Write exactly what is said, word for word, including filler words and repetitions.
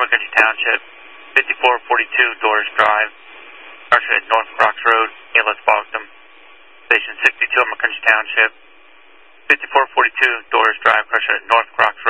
McKenzie Township. fifty-four forty-two Doris Drive. Crash at North Crocs Road, Nelis, Boston. Station sixty-two McKenzie Township. fifty-four forty-two Doris Drive. Crash at North Crocs